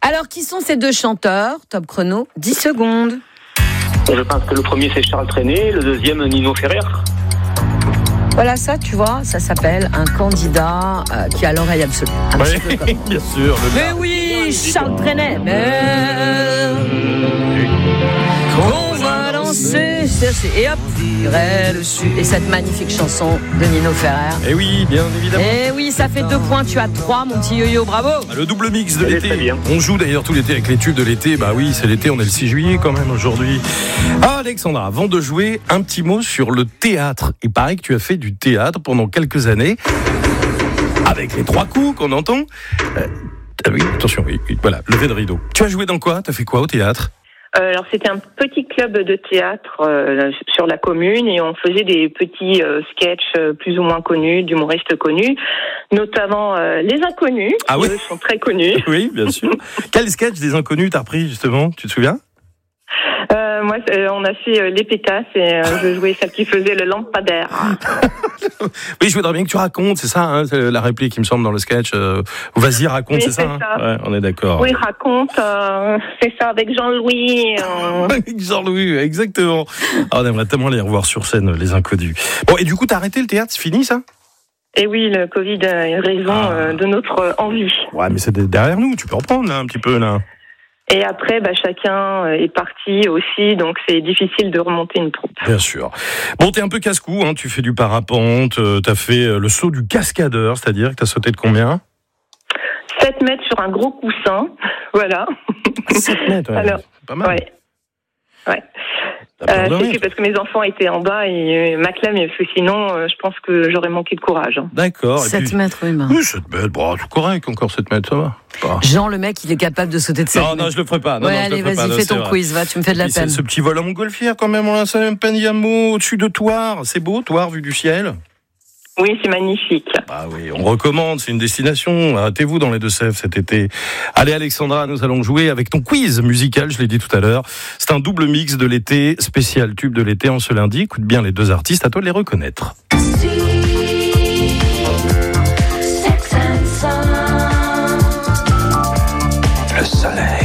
Alors, qui sont ces deux chanteurs? Top chrono, 10 secondes. Je pense que le premier c'est Charles Trenet, le deuxième Nino Ferrer. Voilà, ça, tu vois, ça s'appelle un candidat qui a l'oreille absolue. Un petit peu comme moi. Bien sûr. Mais oui, Charles Trenet. Mais qu'on va danser. Et hop, irait dessus. Et cette magnifique chanson de Nino Ferrer. Et oui, bien évidemment. Et oui, ça fait 2 points, tu as 3, mon petit yo-yo, bravo. Le double mix de Elle est l'été. très bien. On joue d'ailleurs tout l'été avec les tubes de l'été. Bah oui, c'est l'été, on est le 6 juillet quand même aujourd'hui. Ah, Alexandra, avant de jouer, un petit mot sur le théâtre. Il paraît que tu as fait du théâtre pendant quelques années. Avec les 3 coups qu'on entend. Oui, attention, oui, voilà, levé de rideau. Tu as joué dans quoi? Tu as fait quoi au théâtre? Alors c'était un petit club de théâtre sur la commune et on faisait des petits sketchs plus ou moins connus, d'humoristes connus, notamment Les Inconnus, Ah oui. eux sont très connus. Oui, bien sûr. Quel sketch des Inconnus t'as repris justement? Tu te souviens? Moi, on a fait Les Pétasses et je jouais celle qui faisait le lampadaire. Oui, je voudrais bien que tu racontes, c'est ça, hein, c'est la réplique qui me semble dans le sketch. Vas-y, raconte, Oui, c'est ça, c'est hein. ça. Ouais, on est d'accord. Oui, raconte, c'est ça avec Jean-Louis. Avec Jean-Louis, exactement. Ah, on aimerait tellement les revoir sur scène, Les Inconnus. Bon, et du coup, t'as arrêté le théâtre, c'est fini ça? Et oui, le Covid a raison de notre envie. Ouais, mais c'est derrière nous, tu peux reprendre là, un petit peu là. Et après, chacun est parti aussi, donc c'est difficile de remonter une troupe. Bien sûr. Bon, t'es un peu casse-cou, hein, tu fais du parapente, t'as fait le saut du cascadeur, c'est-à-dire que t'as sauté de combien? 7 mètres sur un gros coussin, voilà. 7 mètres, ouais. Alors, C'est pas mal. Ouais. T'as peur de C'est rire. que parce que mes enfants étaient en bas et Maclem, parce que sinon, je pense que j'aurais manqué de courage. Hein. D'accord. 7 mètres, oui, ben. Oui, 7 mètres, bon, tout correct, encore 7 mètres, ça va. Pas. Jean, le mec, il est capable de sauter de 7 mètres. Non, je le ferai pas. Non, ouais, non, je allez, le ferai vas-y, pas. fais C'est ton vrai. quiz, va, tu me fais de la Puis, peine. ce petit vol à montgolfière, quand même, on a un Pendiamo au-dessus de Thouars. C'est beau, Thouars, vu du ciel? Oui, c'est magnifique. Ah oui, on recommande, c'est une destination. Arrêtez-vous dans les Deux-Sèvres cet été. Allez Alexandra, nous allons jouer avec ton quiz musical, je l'ai dit tout à l'heure. C'est un double mix de l'été, spécial tube de l'été en ce lundi. Écoute bien les deux artistes, à toi de les reconnaître. Le soleil